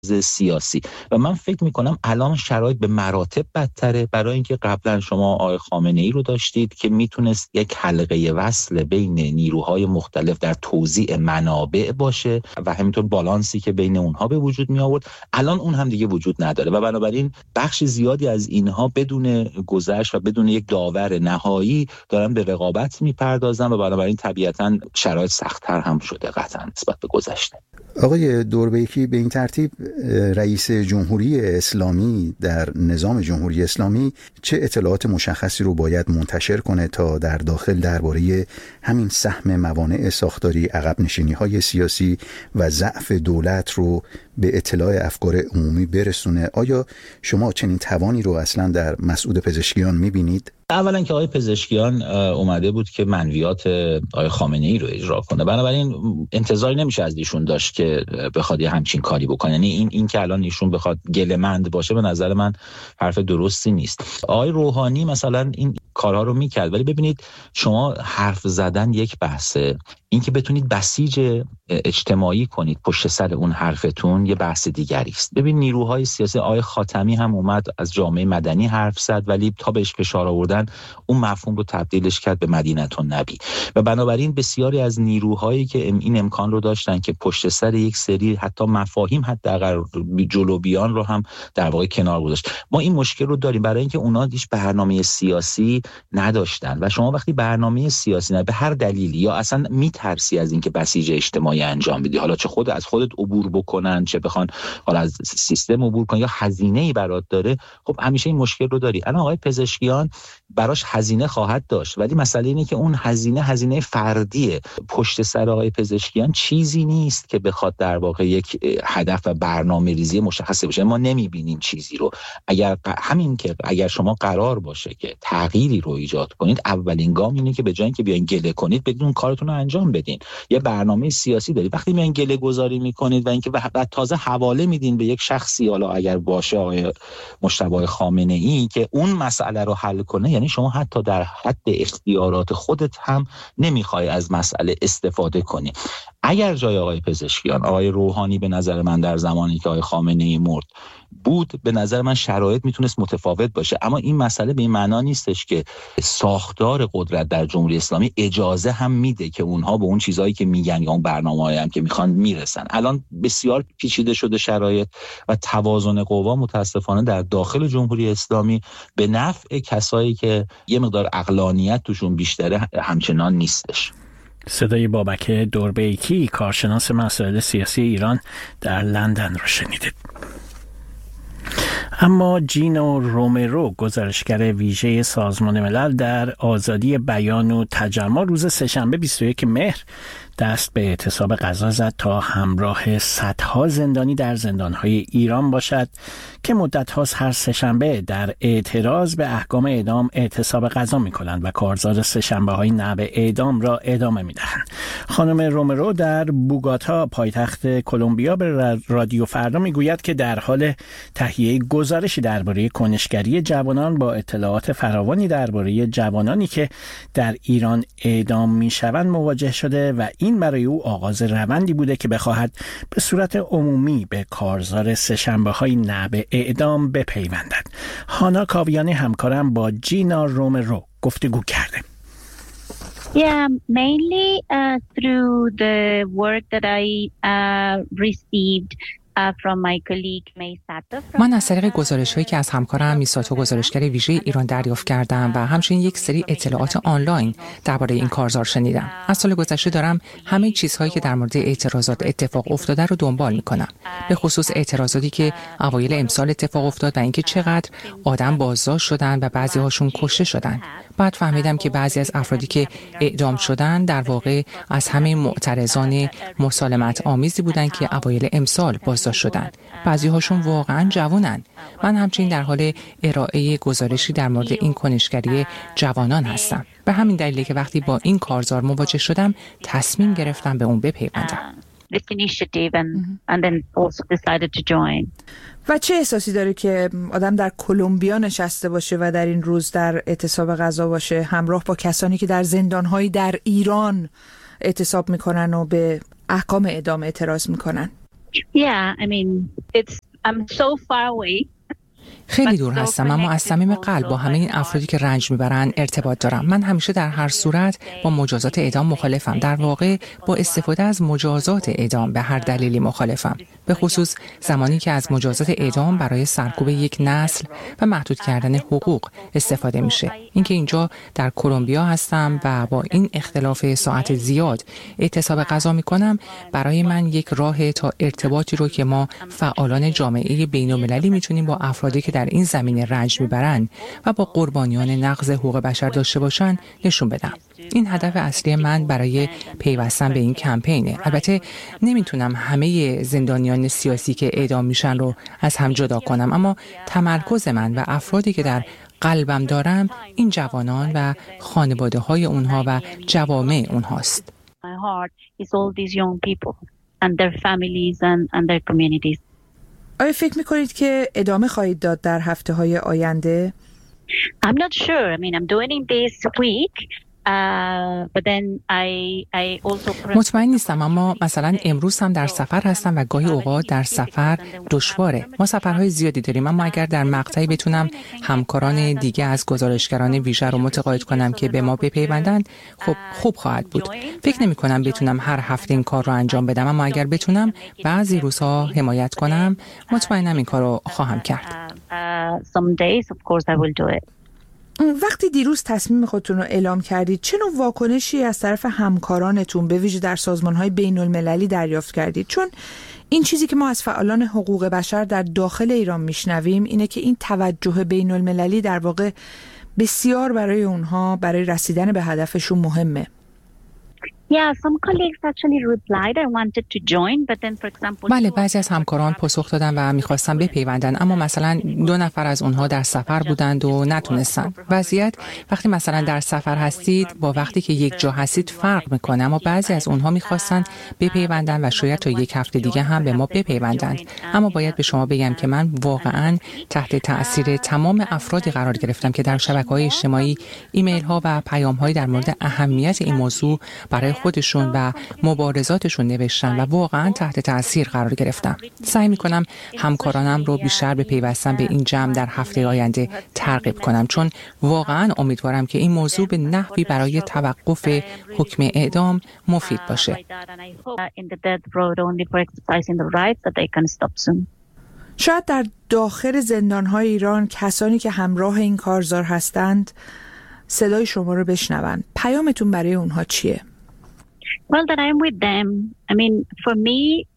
سیاسی. و من فکر میکنم الان شرایط به مراتب بدتره، برای اینکه قبلا شما آقای خامنه‌ای رو داشتید که میتونست یک حلقه وصل بین نیروهای مختلف در توزیع منابع باشه و همینطور بالانسی که بین اونها به وجود می آورد. الان اون هم دیگه وجود نداره و بنابراین بخش زیادی از اینها بدون گذشت و بدون یک داور نهایی دارن به رقابت میپردازن و بنابراین طبیعتاً شرایط سخت‌تر هم شده قطعاً نسبت به گذشته. آقای دوربیکی، به این ترتیب رئیس جمهوری اسلامی در نظام جمهوری اسلامی چه اطلاعات مشخصی رو باید منتشر کنه تا در داخل درباره همین سهم موانع ساختاری، عقب نشینی‌های سیاسی و ضعف دولت رو به اطلاع افکار عمومی برسونه؟ آیا شما چنین توانی رو اصلا در مسعود پزشکیان می‌بینید؟ اولا که آقای پزشکیان اومده بود که منویات آقای خامنه‌ای رو اجرا کنه، بنابراین انتظاری نمیشه از ایشون داشت که بخواد همچین کاری بکنه. یعنی این که الان ایشون بخواد گله‌مند باشه به نظر من حرف درستی نیست. آقای روحانی مثلا این کارها رو میکرد، ولی ببینید شما حرف زدن یک بحثه، این که بتونید بسیج اجتماعی کنید پشت سر اون حرفتون یه بحث دیگری است. ببین نیروهای سیاسی، آقای خاتمی هم اومد از جامعه مدنی حرف زد، ولی تا بهش فشار آوردن اون مفهوم رو تبدیلش کرد به مدینه النبی و بنابراین بسیاری از نیروهایی که این امکان رو داشتن که پشت سر یک سری حتی مفاهیم حداقل جلوبیان رو هم در واقع کنار گذاشت. ما این مشکل رو داریم برای اینکه اونا هیچ برنامه سیاسی نداشتن و شما وقتی برنامه سیاسی نه به هر دلیلی یا اصلا میترسی از اینکه بسیج اجتماعی انجام بدی، حالا چه از خودت عبور بکنن چه بخوان حالا از سیستم عبور کنن یا هزینه‌ای برات داره، خب همیشه این مشکل رو داری. الان آقای پزشکیان براش هزینه خواهد داشت، ولی مسئله اینه که اون هزینه فردیه. پشت سر آقای پزشکیان چیزی نیست که بخواد در واقع یک هدف و برنامه‌ریزی مشخصی باشه. ما نمی‌بینیم چیزی رو. اگر شما قرار باشه که تغییری رو ایجاد کنید، اولین گام اینه که به جای اینکه بیاین گله کنید بدون کارتون رو انجام بدین. یه برنامه سیاسی دارید. وقتی میان گله گذاری میکنید و اینکه بعد تازه حواله میدین به یک شخصی، حالا اگر باشه آقای مجتبی خامنه‌ای که اون مسئله رو حل کنه، یعنی شما حتی در حد اختیارات خودت هم نمیخوای از مسئله استفاده کنی. اگر جای آقای پزشکیان آقای روحانی به نظر من در زمانی که آقای خامنه‌ای مرد بود، به نظر من شرایط میتونست متفاوت باشه. اما این مسئله به این معنا نیستش که ساختار قدرت در جمهوری اسلامی اجازه هم میده که اونها به اون چیزایی که میگن یا اون برنامه‌هایی هم که میخوان میرسن. الان بسیار پیچیده شده شرایط و توازن قوا متاسفانه در داخل جمهوری اسلامی به نفع کسایی که یه مقدار عقلانیت توشون بیشتره همچنان نیستش. صدای بابک دوربیکی، کارشناس مسائل سیاسی ایران در لندن رو شنیدید. اما جینو رومرو، گزارشگر ویژه سازمان ملل در آزادی بیان و تجمع، روز سه‌شنبه 21 مهر دست به اعتصاب غذا زد تا همراه صدها زندانی در زندان‌های ایران باشد که مدت هاست هر سه‌شنبه در اعتراض به احکام اعدام اعتصاب غذا می‌کنند و کارزار سه‌شنبه‌های نه به اعدام را ادامه می‌دهند. خانم رومرو در بوگاتا، پایتخت کلمبیا، به رادیو فردا می‌گوید که در حال تهیه گزارشی درباره کنشگری جوانان با اطلاعات فراوانی درباره جوانانی که در ایران اعدام می‌شوند مواجه شده و این برای او آغاز روندی بوده که بخواهد به صورت عمومی به کارزار سه‌شنبه‌های نه به اعدام بپیوندد. هانا کاویانی همکارم با جینا رومرو گفتگو کرده. Yeah, mainly through the work that I received من از طریق گزارش‌هایی که از همکارم میساتو، گزارشگر ویژه ایران، دریافت کردم و همچنین یک سری اطلاعات آنلاین درباره این کارزار شنیدم. از سال گذشته دارم همه چیزهایی که در مورد اعتراضات اتفاق افتاده رو دنبال می‌کنم، به خصوص اعتراضاتی که اوایل امسال اتفاق افتاد و اینکه چقدر آدم بازداشت شدن و بعضی‌هاشون کشته شدن. بعد فهمیدم که بعضی از افرادی که اعدام شدن در واقع از همین معترضان مسالمت آمیزی بودن که اوایل امسال بازداشت شدن. بعضی هاشون واقعا جوانن. من همچنین در حال ارائه گزارشی در مورد این کنشگری جوانان هستم. به همین دلیله که وقتی با این کارزار مواجه شدم تصمیم گرفتم به اون بپیوندم. و چه احساسی داره که آدم در کلمبیا نشسته باشه و در این روز در اعتصاب غذا باشه همراه با کسانی که در زندان‌های در ایران اعتصاب میکنن و به احکام اعدام اعتراض میکنن؟ Yeah, I mean, I'm so far away. خیلی دور هستم، اما از صمیم قلب با همه این افرادی که رنج میبرن ارتباط دارم. من همیشه در هر صورت با مجازات اعدام مخالفم. در واقع با استفاده از مجازات اعدام به هر دلیلی مخالفم. به خصوص زمانی که از مجازات اعدام برای سرکوب یک نسل و محدود کردن حقوق استفاده میشه. اینکه اینجا در کلمبیا هستم و با این اختلاف ساعت زیاد اعتصاب غذا میکنم برای من یک راه تا ارتباطی رو که ما فعالان جامعه بین‌المللی میتونیم با افرادی که در این زمینه رنج میبرن و با قربانیان نقض حقوق بشر داشته باشن نشون بدم. این هدف اصلی من برای پیوستن به این کمپینه. البته نمیتونم همه زندانیان سیاسی که اعدام میشن رو از هم جدا کنم، اما تمرکز من و افرادی که در قلبم دارم این جوانان و خانواده های اونها و جوامع اونهاست. My heart is all these young people and their families and their communities. آیا فکر میکنید که ادامه خواهید داد در هفته‌های آینده؟ I'm not sure. I mean, I'm doing this week. But then I also مطمئن نیستم، اما مثلا امروز هم در سفر هستم و گاهی اوقات در سفر دشواره. ما سفرهای زیادی داریم، اما اگر در مقطعی بتونم همکاران دیگه از گزارشگران ویژه رو متقاعد کنم که به ما بپیوندن، خب خوب خواهد بود. فکر نمی کنم بتونم هر هفته این کار رو انجام بدم، اما اگر بتونم بعضی روزها حمایت کنم، مطمئنم این کار رو خواهم کرد. Some days of course I will do it. وقتی دیروز تصمیم خودتون رو اعلام کردید، چه نوع واکنشی از طرف همکارانتون به ویژه در سازمان‌های بین‌المللی دریافت کردید؟ چون این چیزی که ما از فعالان حقوق بشر در داخل ایران میشنویم اینه که این توجه بین‌المللی در واقع بسیار برای اونها برای رسیدن به هدفشون مهمه. Yeah, some colleagues actually replied I wanted to join, but then for example بله، بعضی از همکاران پاسخ دادن و میخواستن بپیوندن، اما مثلا 2 نفر از اونها در سفر بودند و نتونستن. وضعیت وقتی مثلا در سفر هستید با وقتی که یک جا هستید فرق میکنه، اما بعضی از اونها میخواستن بپیوندن و شاید تا 1 هفته دیگه هم به ما بپیوندند. اما باید به شما بگم که من واقعا تحت تأثیر تمام افرادی قرار گرفتم که در شبکه‌های اجتماعی ایمیل ها و پیام های در مورد اهمیت این موضوع برای خودشون و مبارزاتشون نوشتن و واقعا تحت تأثیر قرار گرفتم. سعی میکنم همکارانم رو بیشتر به پیوستن به این جمع در هفته آینده ترغیب کنم، چون واقعا امیدوارم که این موضوع به نحوی برای توقف حکم اعدام مفید باشه. شاید در داخل زندان‌های ایران کسانی که همراه این کارزار هستند صدای شما رو بشنون. پیامتون برای اونها چیه؟ Well, that I'm with them. I mean, for me,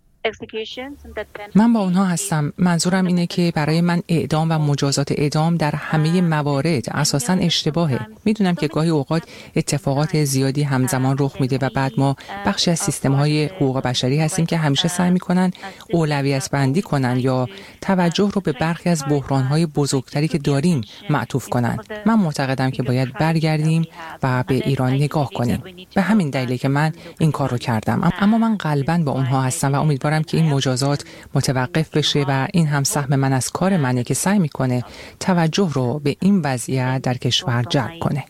من با اونها هستم. منظورم اینه که برای من اعدام و مجازات اعدام در همه موارد اساساً اشتباهه. میدونم که گاهی اوقات اتفاقات زیادی همزمان رخ میده و بعد ما بخشی از سیستم‌های حقوق بشری هستیم که همیشه سعی میکنن اولویت بندی کنن یا توجه رو به برخی از بحران‌های بزرگتری که داریم معطوف کنن. من معتقدم که باید برگردیم و به ایران نگاه کنیم. به همین دلیله که من این کار رو کردم. اما من قلباً با اونها هستم و امیدوارم که این مجازات متوقف بشه و این هم سهم من از کار منه که سعی میکنه توجه رو به این وضعیت در کشور جلب کنه.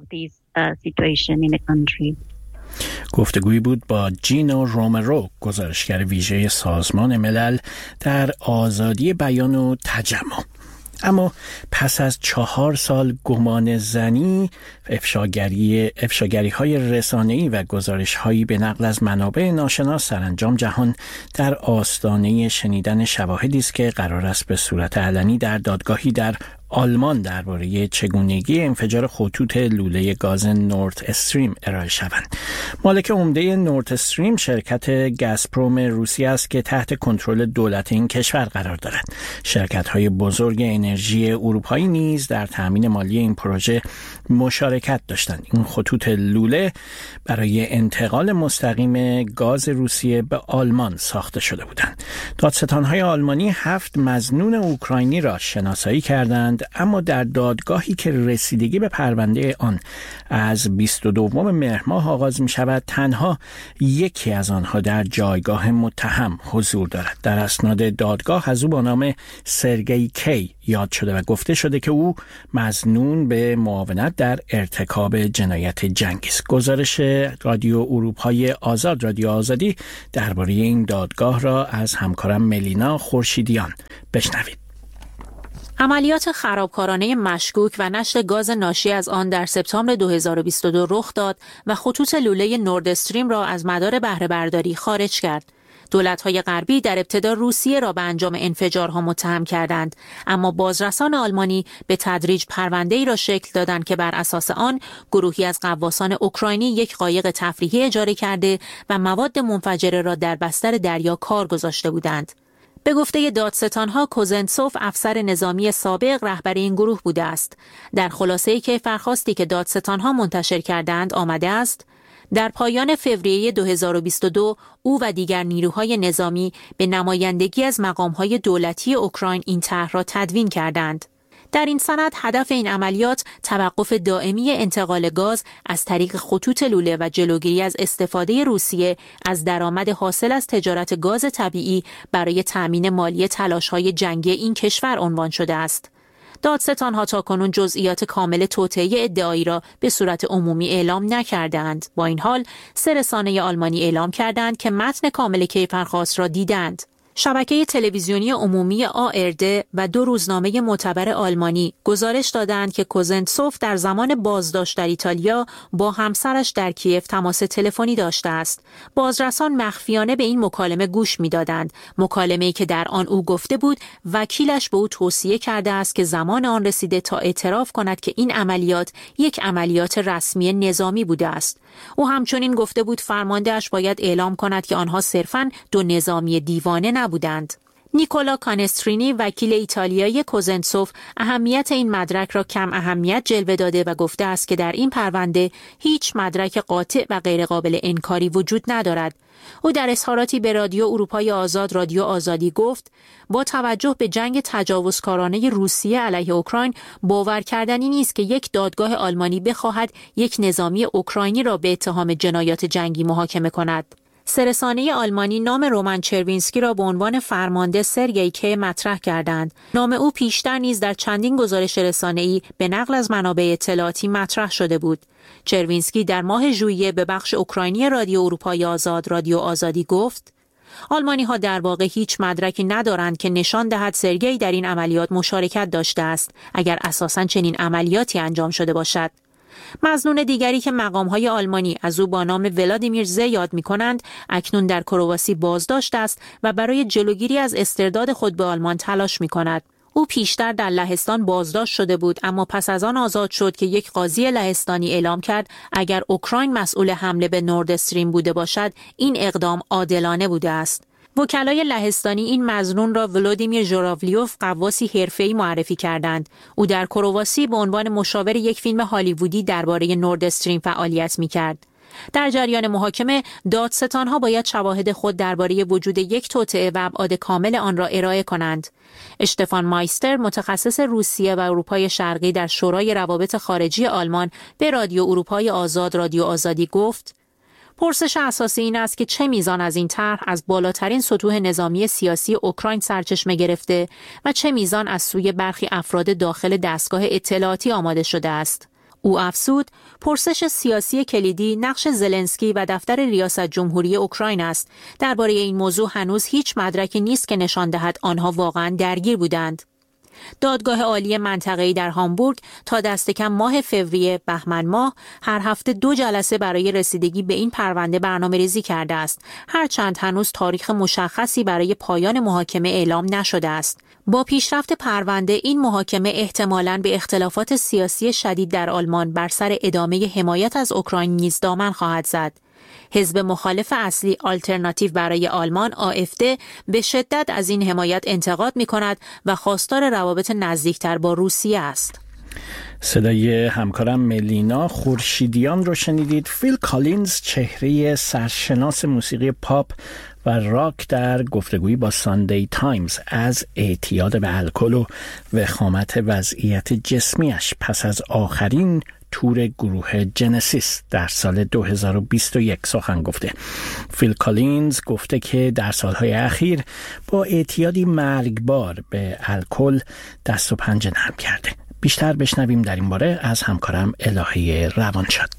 گفتگویی بود با جینو رومرو، گزارشگر ویژه سازمان ملل در آزادی بیان و تجمع. اما پس از 4 سال گمان زنی، افشاگری های رسانه‌ای و گزارش هایی به نقل از منابع ناشناس سرانجام جهان در آستانه شنیدن شواهدی است که قرار است به صورت علنی در دادگاهی در آلمان درباره چگونگی انفجار خطوط لوله گاز نورد استریم ارائه شوند. مالک عمده نورد استریم شرکت گازپروم روسی است که تحت کنترل دولت این کشور قرار دارد. شرکت‌های بزرگ انرژی اروپایی نیز در تامین مالی این پروژه مشارکت داشتند. این خطوط لوله برای انتقال مستقیم گاز روسیه به آلمان ساخته شده بودند. دادستان‌های آلمانی 7 مظنون اوکراینی را شناسایی کردند بودند، اما در دادگاهی که رسیدگی به پرونده آن از 22 مهر ماه آغاز می شود، تنها یکی از آنها در جایگاه متهم حضور دارد. در اسناد دادگاه از او با نام سرگئی کی یاد شده و گفته شده که او مظنون به معاونت در ارتکاب جنایت جنگی است. گزارش رادیو اروپای آزاد، رادیو آزادی، درباره این دادگاه را از همکارم ملینا خورشیدیان بشنوید. عملیات خرابکارانه مشکوک و نشت گاز ناشی از آن در سپتامبر 2022 رخ داد و خطوط لوله نورد استریم را از مدار بهره برداری خارج کرد. دولت‌های غربی در ابتدا روسیه را به انجام انفجارها متهم کردند، اما بازرسان آلمانی به تدریج پرونده‌ای را شکل دادند که بر اساس آن گروهی از غواصان اوکراینی یک قایق تفریحی اجاره کرده و مواد منفجره را در بستر دریا کار گذاشته بودند. به گفته دادستانها، کوزنتسوف افسر نظامی سابق رهبر این گروه بوده است. در خلاصه‌ای که کیفرخواستی که دادستانها منتشر کردند آمده است: در پایان فوریه 2022 او و دیگر نیروهای نظامی به نمایندگی از مقامهای دولتی اوکراین این طرح را تدوین کردند. در این سند هدف این عملیات توقف دائمی انتقال گاز از طریق خطوط لوله و جلوگیری از استفاده روسیه از درآمد حاصل از تجارت گاز طبیعی برای تأمین مالی تلاش‌های جنگی این کشور عنوان شده است. دادستانها تاکنون جزئیات کامل توطئه ادعایی را به صورت عمومی اعلام نکردند. با این حال 3 رسانه آلمانی اعلام کردند که متن کامل کیفرخواست را دیدند. شبکه تلویزیونی عمومی ARD و 2 روزنامه معتبر آلمانی گزارش دادند که کوزنتسوف در زمان بازداشت در ایتالیا با همسرش در کیف تماس تلفنی داشته است. بازرسان مخفیانه به این مکالمه گوش می‌دادند، مکالمه‌ای که در آن او گفته بود وکیلش به او توصیه کرده است که زمان آن رسیده تا اعتراف کند که این عملیات یک عملیات رسمی نظامی بوده است. او همچنین گفته بود فرمانده‌اش باید اعلام کند که آنها صرفاً 2 نظامی دیوانه نبودند. نیکولا کانسترینی، وکیل ایتالیایی کوزنتسوف، اهمیت این مدرک را کم اهمیت جلوه داده و گفته است که در این پرونده هیچ مدرک قاطع و غیرقابل انکاری وجود ندارد. او در اظهاراتی به رادیو اروپای آزاد، رادیو آزادی گفت: با توجه به جنگ تجاوزکارانه روسیه علیه اوکراین، باور کردنی نیست که یک دادگاه آلمانی بخواهد یک نظامی اوکراینی را به اتهام جنایات جنگی محاکمه کند. 3 رسانه آلمانی نام رومن چروینسکی را به عنوان فرمانده سرگئی کی مطرح کردند. نام او پیشتر نیز در چندین گزارش رسانه‌ای به نقل از منابع اطلاعاتی مطرح شده بود. چروینسکی در ماه ژوئیه به بخش اوکراینی رادیو اروپای آزاد، رادیو آزادی گفت: آلمانی‌ها در واقع هیچ مدرکی ندارند که نشان دهد سرگئی در این عملیات مشارکت داشته است، اگر اساساً چنین عملیاتی انجام شده باشد. مظنون دیگری که مقام‌های آلمانی از او با نام ولادیمیر ز یاد می‌کنند، اکنون در کرواسی بازداشت است و برای جلوگیری از استرداد خود به آلمان تلاش می‌کند. او پیشتر در لهستان بازداشت شده بود، اما پس از آن آزاد شد که یک قاضی لهستانی اعلام کرد اگر اوکراین مسئول حمله به نورد استریم بوده باشد، این اقدام عادلانه بوده است. وکلای لهستانی این مظنون را ولادیمیر ژوراولیوف، غواصی حرفه‌ای، معرفی کردند. او در کرواسی به عنوان مشاور یک فیلم هالیوودی درباره نورد استریم فعالیت می‌کرد. در جریان محاکمه، دادستانها باید شواهد خود درباره وجود یک توطئه و ابعاد کامل آن را ارائه کنند. اشتفان مایستر، متخصص روسیه و اروپای شرقی در شورای روابط خارجی آلمان، به رادیو اروپای آزاد، رادیو آزادی گفت: پرسش اساسی این است که چه میزان از این طرح از بالاترین سطوح نظامی سیاسی اوکراین سرچشمه گرفته و چه میزان از سوی برخی افراد داخل دستگاه اطلاعاتی آماده شده است. او افزود: پرسش سیاسی کلیدی نقش زلنسکی و دفتر ریاست جمهوری اوکراین است. درباره این موضوع هنوز هیچ مدرکی نیست که نشان دهد آنها واقعاً درگیر بودند. دادگاه عالی منطقه‌ای در هامبورگ تا دست کم ماه فوریه بهمن ماه هر هفته 2 جلسه برای رسیدگی به این پرونده برنامه‌ریزی کرده است، هرچند هنوز تاریخ مشخصی برای پایان محاکمه اعلام نشده است. با پیشرفت پرونده، این محاکمه احتمالاً به اختلافات سیاسی شدید در آلمان بر سر ادامه حمایت از اوکراین نیز دامن خواهد زد. حزب مخالف اصلی آلترناتیو برای آلمان AfD به شدت از این حمایت انتقاد می‌کند و خواستار روابط نزدیکتر با روسیه است. صدای همکارم ملینا خورشیدیان رو شنیدید. فیل کالینز، چهره سرشناس موسیقی پاپ و راک، در گفتگویی با ساندی تایمز از اعتیاد به الکل و وخامت وضعیت جسمیش پس از آخرین تور گروه جنسیس در سال 2021 سخن گفته. فیل کالینز گفته که در سالهای اخیر با اعتیادی مرگبار به الکل دست و پنجه نرم کرده. بیشتر بشنویم در این باره از همکارم الهه روانشاد.